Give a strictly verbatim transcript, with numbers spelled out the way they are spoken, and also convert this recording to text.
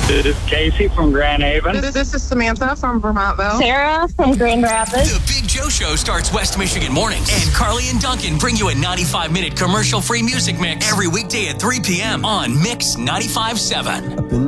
This is Casey from Grand Haven. This, this is Samantha from Vermontville. Sarah from Grand Rapids. The Big Joe Show starts West Michigan mornings, and Carly and Duncan bring you a ninety-five minute commercial-free music mix every weekday at three p.m. on Mix ninety-five point seven.